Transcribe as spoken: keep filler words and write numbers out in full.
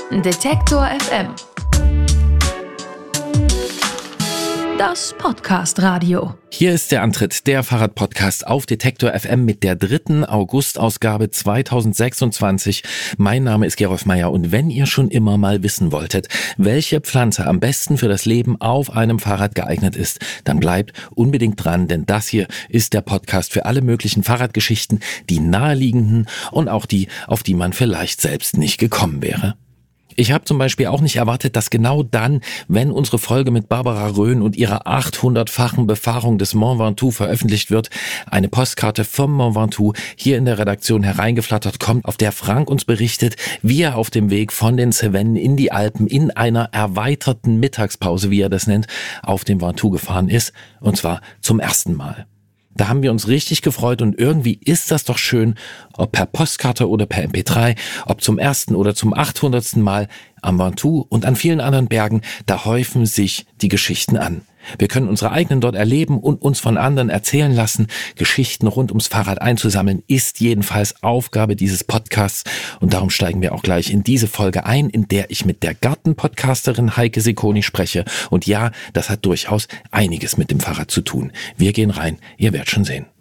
Detektor F M. Das Podcast-Radio. Hier ist der Antritt, der Fahrrad-Podcast auf Detektor F M mit der dritten August-Ausgabe zweitausendsechsundzwanzig. Mein Name ist Gerolf Meyer und wenn ihr schon immer mal wissen wolltet, welche Pflanze am besten für das Leben auf einem Fahrrad geeignet ist, dann bleibt unbedingt dran, denn das hier ist der Podcast für alle möglichen Fahrradgeschichten, die naheliegenden und auch die, auf die man vielleicht selbst nicht gekommen wäre. Ich habe zum Beispiel auch nicht erwartet, dass genau dann, wenn unsere Folge mit Barbara Rhön und ihrer achthundertfachen Befahrung des Mont Ventoux veröffentlicht wird, eine Postkarte vom Mont Ventoux hier in der Redaktion hereingeflattert kommt, auf der Frank uns berichtet, wie er auf dem Weg von den Cevennen in die Alpen in einer erweiterten Mittagspause, wie er das nennt, auf dem Ventoux gefahren ist, und zwar zum ersten Mal. Da haben wir uns richtig gefreut und irgendwie ist das doch schön, ob per Postkarte oder per M P drei, ob zum ersten oder zum achthundertsten Mal am Ventoux und an vielen anderen Bergen, da häufen sich die Geschichten an. Wir können unsere eigenen dort erleben und uns von anderen erzählen lassen. Geschichten rund ums Fahrrad einzusammeln ist jedenfalls Aufgabe dieses Podcasts und darum steigen wir auch gleich in diese Folge ein, in der ich mit der Gartenpodcasterin Heike Sikoni spreche. Und ja, das hat durchaus einiges mit dem Fahrrad zu tun. Wir gehen rein, ihr werdet schon sehen.